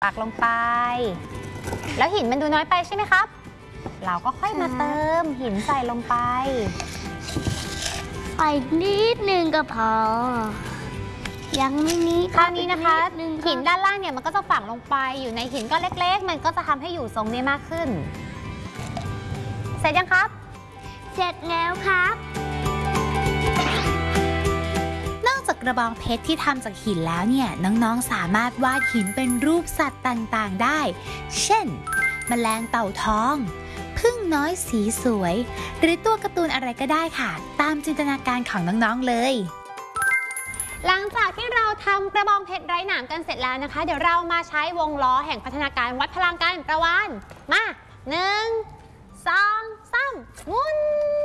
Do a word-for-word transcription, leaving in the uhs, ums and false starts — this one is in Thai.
ปักลงไปแล้วหินมันดูน้อยไปใช่ไหมครับเราก็ค่อยมาเติมหินใส่ลงไปใส่นิดนึงก็พอยังไม่นี้คราวนี้นะคะหินด้านล่างเนี่ยมันก็จะฝังลงไปอยู่ในหินก้อนเล็กๆมันก็จะทำให้อยู่ทรงนี้มากขึ้นเสร็จยังครับเสร็จแล้วครับนอกจากกระบองเพชรที่ทำจากหินแล้วเนี่ยน้องๆสามารถวาดหินเป็นรูปสัตว์ต่างๆได้เช่นแมลงเต่าทองผึ้งน้อยสีสวยหรือตัวการ์ตูนอะไรก็ได้ค่ะตามจินตนาการของน้องๆเลยหลังจากที่เราทำกระบองเพชรไร้หนามกันเสร็จแล้วนะคะเดี๋ยวเรามาใช้วงล้อแห่งพัฒนาการวัดพลังกันประวานมาหนึ่งสองสามหมุน